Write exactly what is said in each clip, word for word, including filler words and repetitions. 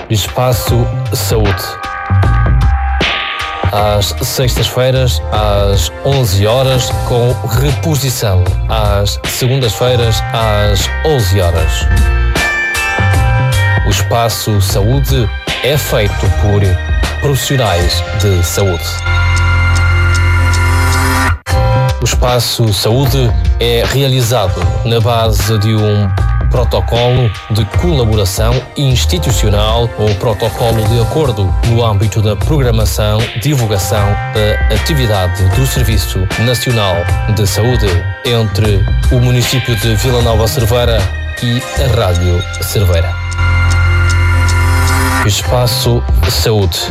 Espaço Saúde. Às sextas-feiras, às onze horas, com reposição às segundas-feiras, às onze horas. O Espaço Saúde é feito por profissionais de saúde. O Espaço Saúde é realizado na base de um protocolo de colaboração institucional ou protocolo de acordo no âmbito da programação, divulgação da atividade do Serviço Nacional de Saúde entre o município de Vila Nova Cerveira e a Rádio Cerveira. Espaço Saúde.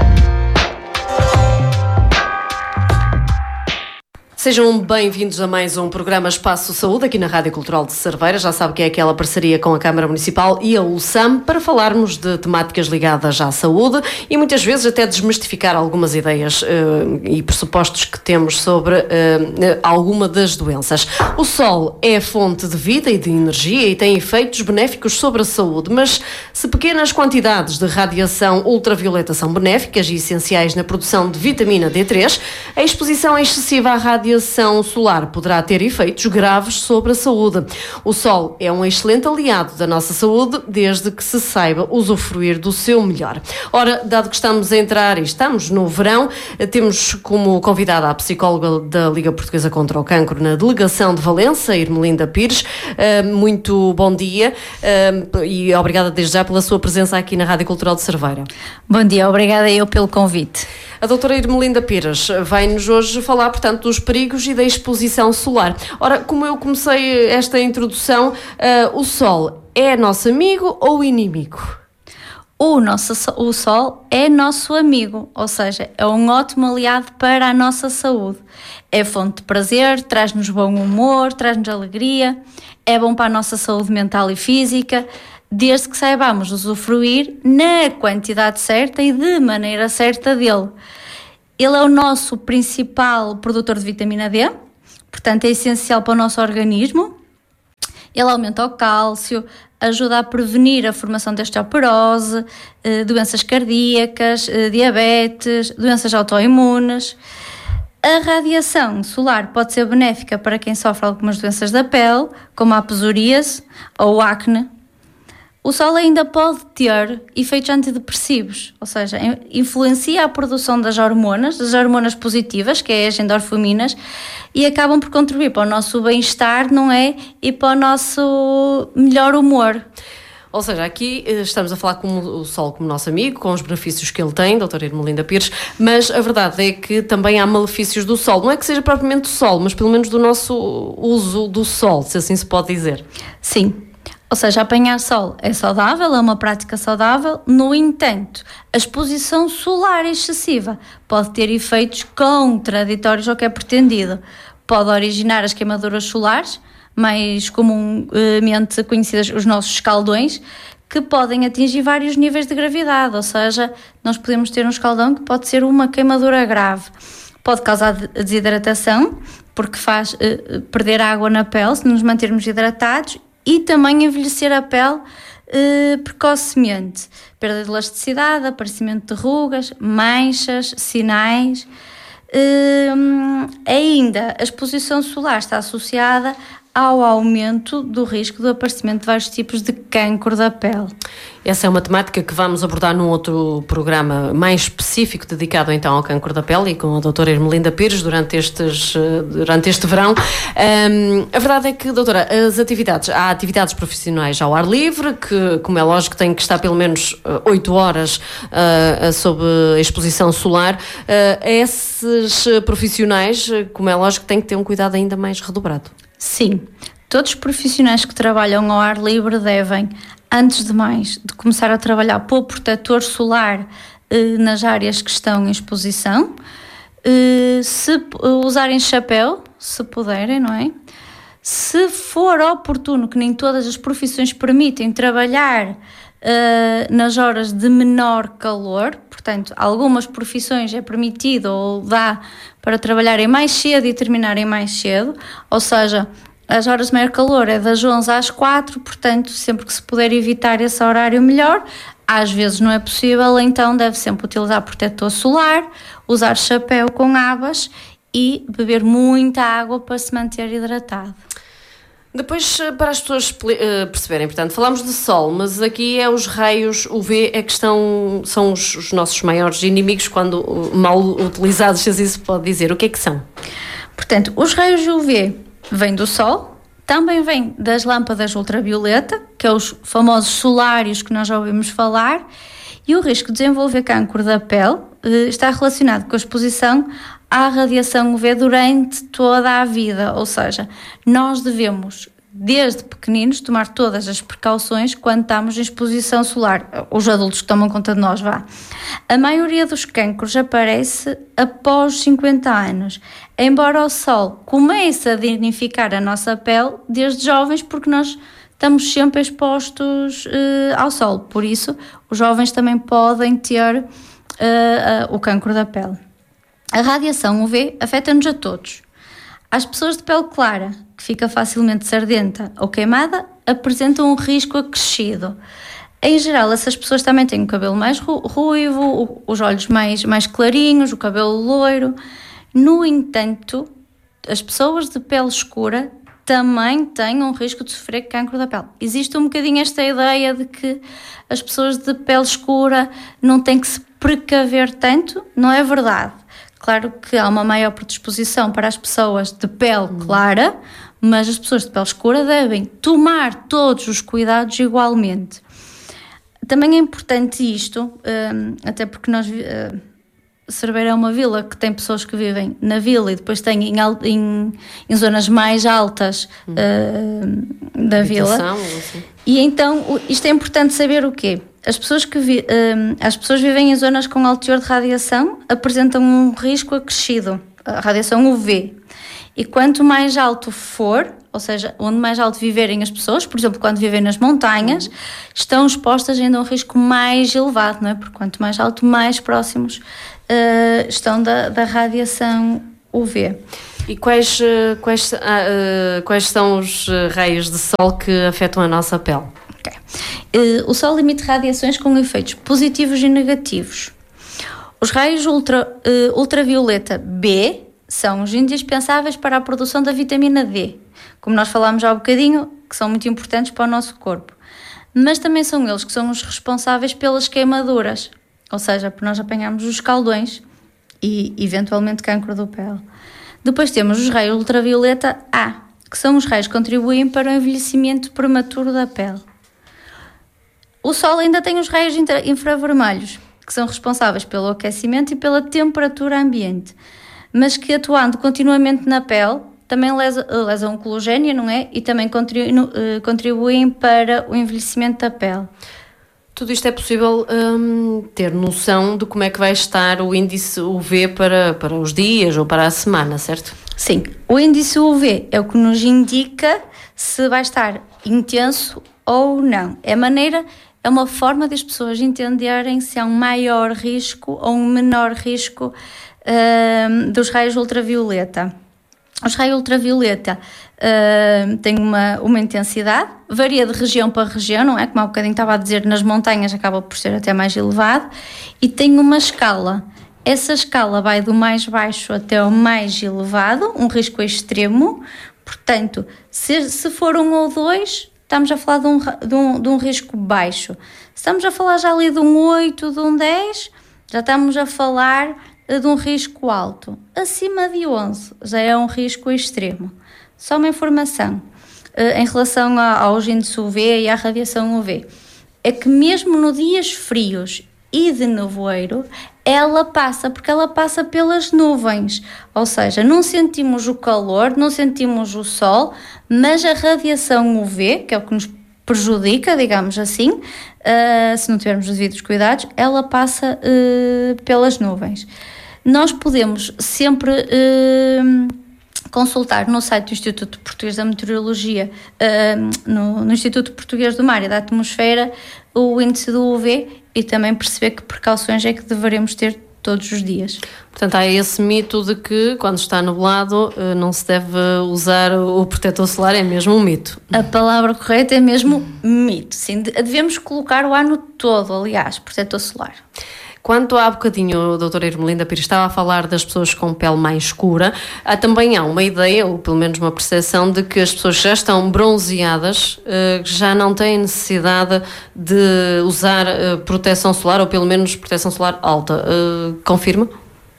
Sejam bem-vindos a mais um programa Espaço Saúde aqui na Rádio Cultural de Cerveira. Já sabe que é aquela parceria com a Câmara Municipal e a U S A M para falarmos de temáticas ligadas à saúde e muitas vezes até desmistificar algumas ideias uh, e pressupostos que temos sobre uh, alguma das doenças. O sol é fonte de vida e de energia e tem efeitos benéficos sobre a saúde, mas se pequenas quantidades de radiação ultravioleta são benéficas e essenciais na produção de vitamina D três, a exposição excessiva à radiação solar poderá ter efeitos graves sobre a saúde. O sol é um excelente aliado da nossa saúde, desde que se saiba usufruir do seu melhor. Ora, dado que estamos a entrar e estamos no verão, temos como convidada a psicóloga da Liga Portuguesa contra o Cancro na Delegação de Valença, Irmelinda Pires. Muito bom dia e obrigada desde já pela sua presença aqui na Rádio Cultural de Cerveira. Bom dia, obrigada eu pelo convite. A doutora Irmelinda Pires vai-nos hoje falar, portanto, dos perigos e da exposição solar. Ora, como eu comecei esta introdução, uh, o sol é nosso amigo ou inimigo? O, nosso, o sol é nosso amigo, ou seja, é um ótimo aliado para a nossa saúde. É fonte de prazer, traz-nos bom humor, traz-nos alegria, é bom para a nossa saúde mental e física, desde que saibamos usufruir na quantidade certa e de maneira certa dele. Ele é o nosso principal produtor de vitamina D, portanto é essencial para o nosso organismo. Ele aumenta o cálcio, ajuda a prevenir a formação de osteoporose, doenças cardíacas, diabetes, doenças autoimunes. A radiação solar pode ser benéfica para quem sofre algumas doenças da pele, como a psoríase ou o acne. O sol ainda pode ter efeitos antidepressivos, ou seja, influencia a produção das hormonas, das hormonas positivas, que é as endorfinas, e acabam por contribuir para o nosso bem-estar, não é? E para o nosso melhor humor. Ou seja, aqui estamos a falar com o sol como nosso amigo, com os benefícios que ele tem, doutora Irmelinda Pires, mas a verdade é que também há malefícios do sol. Não é que seja propriamente do sol, mas pelo menos do nosso uso do sol, se assim se pode dizer. Sim. Ou seja, apanhar sol é saudável, é uma prática saudável, no entanto, a exposição solar excessiva pode ter efeitos contraditórios ao que é pretendido. Pode originar as queimaduras solares, mais comumente conhecidas os nossos escaldões, que podem atingir vários níveis de gravidade, ou seja, nós podemos ter um escaldão que pode ser uma queimadura grave. Pode causar desidratação, porque faz uh, perder água na pele, se nos mantermos hidratados, e também envelhecer a pele eh, precocemente. Perda de elasticidade, aparecimento de rugas, manchas, sinais. Eh, ainda, a exposição solar está associada ao aumento do risco do aparecimento de vários tipos de cancro da pele. Essa é uma temática que vamos abordar num outro programa mais específico, dedicado então ao cancro da pele, e com a doutora Irmelinda Pires durante, estes, durante este verão. Um, a verdade é que, doutora, as atividades, há atividades profissionais ao ar livre, que, como é lógico, têm que estar pelo menos oito horas uh, sob a exposição solar. Uh, esses profissionais, como é lógico, têm que ter um cuidado ainda mais redobrado. Sim, todos os profissionais que trabalham ao ar livre devem, antes de mais, de começar a trabalhar pôr protetor solar eh, nas áreas que estão em exposição, eh, se usarem chapéu, se puderem, não é? Se for oportuno, que nem todas as profissões permitem trabalhar Uh, nas horas de menor calor, portanto, algumas profissões é permitido ou dá para trabalharem mais cedo e terminarem mais cedo, ou seja, as horas de maior calor é das onze às quatro, portanto, sempre que se puder evitar esse horário melhor. Às vezes não é possível, então deve sempre utilizar protetor solar, usar chapéu com abas e beber muita água para se manter hidratado. Depois, para as pessoas perceberem, portanto, falamos de sol, mas aqui é os raios U V é que estão, são os, os nossos maiores inimigos quando mal utilizados, se assim se pode dizer. O que é que são? Portanto, os raios U V vêm do sol, também vêm das lâmpadas ultravioleta, que é os famosos solários que nós já ouvimos falar, e o risco de desenvolver cancro da pele está relacionado com a exposição à radiação U V durante toda a vida, ou seja, nós devemos, desde pequeninos, tomar todas as precauções quando estamos em exposição solar. Os adultos que tomam conta de nós, vá. A maioria dos cancros aparece após os cinquenta anos, embora o sol comece a danificar a nossa pele desde jovens, porque nós estamos sempre expostos uh, ao sol, por isso os jovens também podem ter uh, uh, o cancro da pele. A radiação U V afeta-nos a todos. As pessoas de pele clara, que fica facilmente sardenta ou queimada, apresentam um risco acrescido. Em geral, essas pessoas também têm o cabelo mais ru- ruivo, os olhos mais, mais clarinhos, o cabelo loiro. No entanto, as pessoas de pele escura também têm um risco de sofrer cancro da pele. Existe um bocadinho esta ideia de que as pessoas de pele escura não têm que se precaver tanto. Não é verdade. Claro que há uma maior predisposição para as pessoas de pele clara, mas as pessoas de pele escura devem tomar todos os cuidados igualmente. Também é importante isto, até porque nós... Cerveira é uma vila que tem pessoas que vivem na vila e depois tem em, em, em zonas mais altas hum. uh, da vila. Assim. E então isto é importante saber o quê? As pessoas que vi, uh, as pessoas vivem em zonas com alto teor de radiação apresentam um risco acrescido, a radiação U V. E quanto mais alto for, ou seja, onde mais alto viverem as pessoas, por exemplo, quando vivem nas montanhas, estão expostas ainda a um risco mais elevado, não é? Porque quanto mais alto, mais próximos uh, estão da, da radiação U V. E quais, quais, uh, quais são os raios de sol que afetam a nossa pele? Okay. Uh, o sol emite radiações com efeitos positivos e negativos. Os raios ultra, uh, ultravioleta B são os indispensáveis para a produção da vitamina D, como nós falámos já há um bocadinho, que são muito importantes para o nosso corpo. Mas também são eles que são os responsáveis pelas queimaduras, ou seja, por nós apanharmos os escaldões e, eventualmente, cancro da pele. Depois temos os raios ultravioleta A, que são os raios que contribuem para o envelhecimento prematuro da pele. O Sol ainda tem os raios infravermelhos, que são responsáveis pelo aquecimento e pela temperatura ambiente, mas que, atuando continuamente na pele, também lesam o colagênio, não é? E também contribu- contribuem para o envelhecimento da pele. Tudo isto é possível hum, ter noção de como é que vai estar o índice U V para, para os dias ou para a semana, certo? Sim, o índice U V é o que nos indica se vai estar intenso ou não. É maneira, é uma forma das pessoas entenderem se há um maior risco ou um menor risco hum, dos raios ultravioleta. Os raios ultravioleta uh, têm uma, uma intensidade, varia de região para região, não é? Como há um bocadinho estava a dizer, nas montanhas acaba por ser até mais elevado, e tem uma escala. Essa escala vai do mais baixo até o mais elevado, um risco extremo. Portanto, se, se for um ou dois, estamos a falar de um, de, um, de um risco baixo. Se estamos a falar já ali de um oito, de um dez, já estamos a falar de um risco alto. Acima de onze já é um risco extremo. Só uma informação em relação aos índices U V e à radiação U V, é que mesmo nos dias frios e de nevoeiro, ela passa, porque ela passa pelas nuvens, ou seja, não sentimos o calor, não sentimos o sol, mas a radiação U V, que é o que nos prejudica, digamos assim, uh, se não tivermos os devidos cuidados, ela passa uh, pelas nuvens. Nós podemos sempre uh, consultar no site do Instituto Português da Meteorologia, uh, no, no Instituto Português do Mar e da Atmosfera, o índice do U V e também perceber que precauções é que devemos ter todos os dias. Portanto, há esse mito de que quando está nublado não se deve usar o protetor solar, é mesmo um mito. A palavra correta é mesmo mito. Sim, devemos colocar o ano todo, aliás, protetor solar. Quanto há bocadinho a doutora Ermelinda Pires estava a falar das pessoas com pele mais escura, há, também há uma ideia, ou pelo menos uma percepção, de que as pessoas que já estão bronzeadas uh, já não têm necessidade de usar uh, proteção solar, ou pelo menos proteção solar alta. Uh, confirma?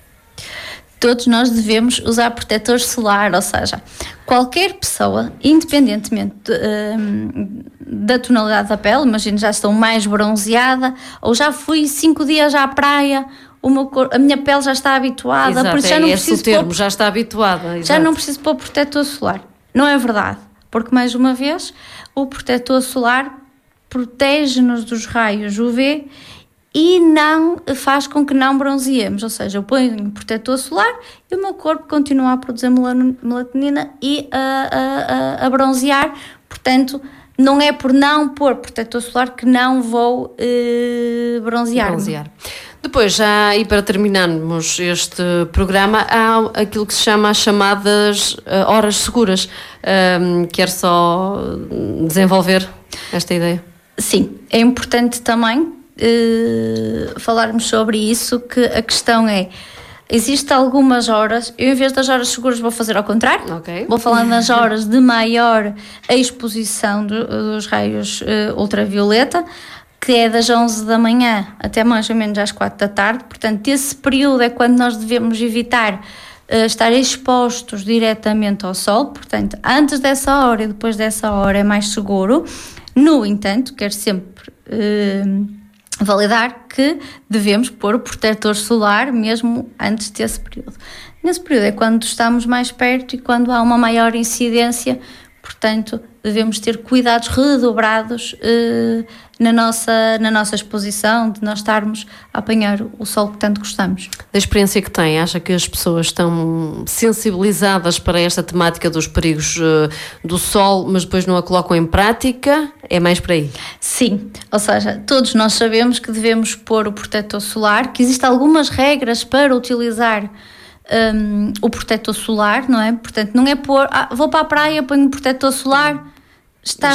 Todos nós devemos usar protetor solar, ou seja, qualquer pessoa, independentemente de, um, da tonalidade da pele, imagino já estou mais bronzeada, ou já fui cinco dias à praia, o meu cor, a minha pele já está habituada, exato, por isso já é não esse preciso o termo, pôr, já está habituada. Já exato. não preciso pôr protetor solar. Não é verdade, porque mais uma vez o protetor solar protege-nos dos raios U V e não faz com que não bronzeemos, ou seja, eu ponho protetor solar e o meu corpo continua a produzir melatonina e a, a, a bronzear, portanto, não é por não pôr protetor solar que não vou eh, bronzear. bronzear. Depois, já e para terminarmos este programa, há aquilo que se chama as chamadas uh, horas seguras. Um, quer só desenvolver esta ideia? Sim, é importante também Uh, falarmos sobre isso, que a questão é, existem algumas horas, eu em vez das horas seguras vou fazer ao contrário, okay. Vou falar das horas de maior exposição do, dos raios uh, ultravioleta, que é das onze da manhã até mais ou menos às quatro da tarde, portanto esse período é quando nós devemos evitar uh, estar expostos diretamente ao sol, portanto antes dessa hora e depois dessa hora é mais seguro. No entanto, quero sempre uh, validar que devemos pôr o protetor solar mesmo antes desse período. Nesse período é quando estamos mais perto e quando há uma maior incidência, portanto devemos ter cuidados redobrados eh, na, nossa, na nossa exposição, de nós estarmos a apanhar o sol que tanto gostamos. Da experiência que tem, acha que as pessoas estão sensibilizadas para esta temática dos perigos uh, do sol, mas depois não a colocam em prática? É mais por aí? Sim, ou seja, todos nós sabemos que devemos pôr o protetor solar, que existem algumas regras para utilizar um, o protetor solar, não é? Portanto, não é pôr, ah, vou para a praia, ponho o protetor solar, está